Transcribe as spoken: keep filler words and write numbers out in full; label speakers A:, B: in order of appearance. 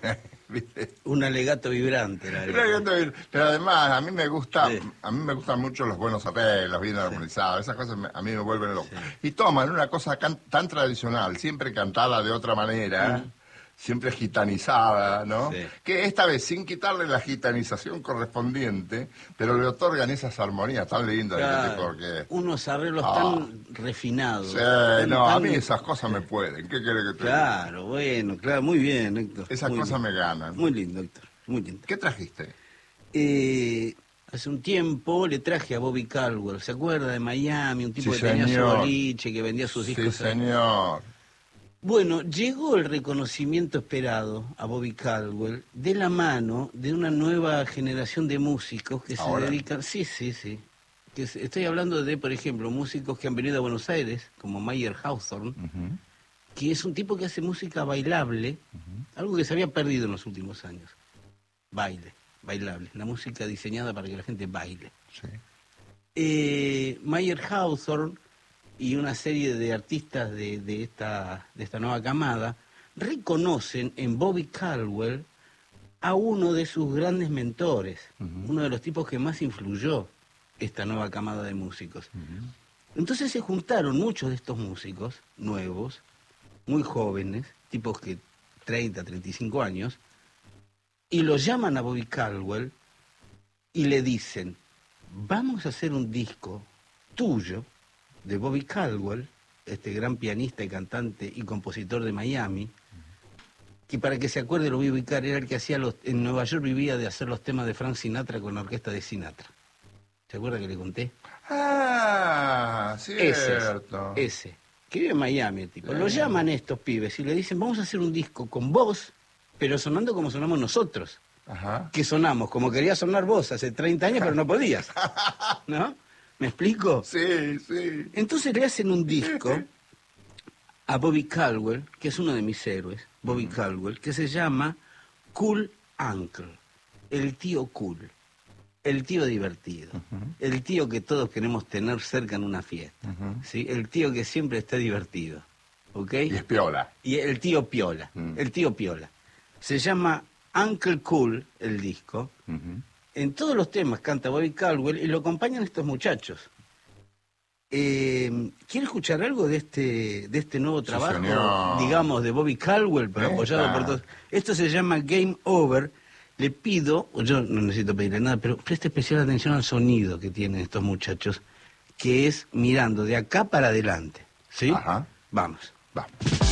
A: ¿Viste?
B: Un alegato vibrante. La
A: Un alegato vibrante. Pero además, a mí me gusta,
B: sí.
A: a mí me gustan mucho los buenos arreglos, bien armonizados, esas cosas me, a mí me vuelven loco.
B: Sí.
A: Y toman una cosa can, tan tradicional, siempre cantada de otra manera,
B: Mm.
A: siempre gitanizada, ¿no?
B: Sí.
A: Que esta vez sin quitarle la gitanización correspondiente, pero le otorgan esas armonías tan lindas.
B: Claro,
A: Porque
B: unos arreglos
A: Ah.
B: tan refinados.
A: Sí,
B: tan,
A: no, a
B: tan-
A: mí esas cosas
B: sí.
A: me pueden. ¿Qué querés que te diga?
B: Claro, bueno, claro, muy bien, Héctor.
A: Esas
B: muy
A: cosas
B: bien.
A: me ganan.
B: Muy lindo, Héctor, muy lindo.
A: ¿Qué trajiste?
B: Eh, hace un tiempo le traje a Bobby Caldwell, ¿se acuerda de Miami? Un tipo
A: Sí,
B: que tenía su
A: señor.
B: boliche, que vendía sus
A: Sí,
B: discos. ahí.
A: señor.
B: Bueno, llegó el reconocimiento esperado a Bobby Caldwell de la mano de una nueva generación de músicos que
A: ¿Ahora?
B: se dedican... Sí, sí, sí. Que se- estoy hablando de, por ejemplo, músicos que han venido a Buenos Aires, como Mayer Hawthorne,
A: Ujú.
B: que es un tipo que hace música bailable, algo que se había perdido en los últimos años. Baile, bailable. La música diseñada para que la gente baile.
A: Sí.
B: Eh, Mayer Hawthorne y una serie de artistas de, de, esta, de esta nueva camada reconocen en Bobby Caldwell a uno de sus grandes mentores,
A: Ujú.
B: uno de los tipos que más influyó esta nueva camada de músicos.
A: Ujú.
B: Entonces se juntaron muchos de estos músicos nuevos, muy jóvenes, tipos que treinta, treinta y cinco años, y lo llaman a Bobby Caldwell y le dicen, vamos a hacer un disco tuyo, de Bobby Caldwell, este gran pianista y cantante y compositor de Miami, que para que se acuerde lo voy a ubicar, era el que hacía los, en Nueva York vivía de hacer los temas de Frank Sinatra con la orquesta de Sinatra. ¿Se acuerda que le conté?
A: Ah, cierto.
B: Ese, ese, que vive en Miami, el tipo.
A: Sí.
B: Lo llaman estos pibes y le dicen, vamos a hacer un disco con vos, pero sonando como sonamos nosotros.
A: Ajá.
B: Que sonamos como querías sonar vos hace treinta años, pero no podías. ¿No? ¿Me explico?
A: Sí, sí.
B: Entonces le hacen un disco a Bobby Caldwell, que es uno de mis héroes, Bobby
A: Ujú.
B: Caldwell, que se llama Cool Uncle, el tío cool, el tío divertido,
A: Ujú.
B: el tío que todos queremos tener cerca en una fiesta,
A: Ujú.
B: ¿sí? El tío que siempre está divertido, ¿ok?
A: Y es piola.
B: Y el tío piola,
A: Mm.
B: el tío piola. Se llama Uncle Cool, el disco.
A: Ujú.
B: En todos los temas canta Bobby Caldwell y lo acompañan estos muchachos. Eh, ¿Quiere escuchar algo de este de este nuevo
A: Sí,
B: trabajo,
A: señor.
B: digamos, de Bobby Caldwell, pero
A: Venga.
B: apoyado por todos? Esto se llama Game Over. Le pido, yo no necesito pedirle nada, pero preste especial atención al sonido que tienen estos muchachos, que es mirando de acá para adelante. ¿Sí?
A: Ajá.
B: Vamos.
A: Va.